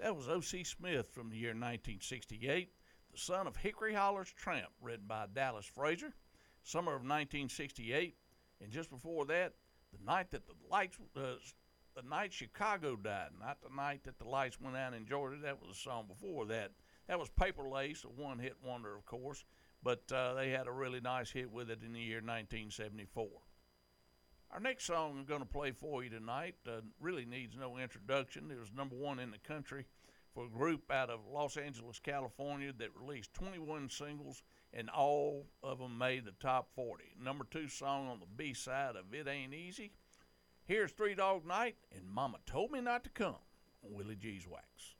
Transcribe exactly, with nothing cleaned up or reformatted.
That was O C. Smith from the year nineteen sixty-eight, The Son of Hickory Holler's Tramp, written by Dallas Frazier. Summer of nineteen sixty-eight, and just before that, the night that the lights, uh, the night Chicago died, not the night that the lights went out in Georgia. That was a song before that. That was Paper Lace, a one-hit wonder, of course, but uh, they had a really nice hit with it in the year nineteen seventy-four. Our next song I'm going to play for you tonight uh, really needs no introduction. It was number one in the country for a group out of Los Angeles, California that released twenty-one singles, and all of them made the top forty. Number two song on the B-side of It Ain't Easy. Here's Three Dog Night and Mama Told Me Not to Come on Willie G's Wax.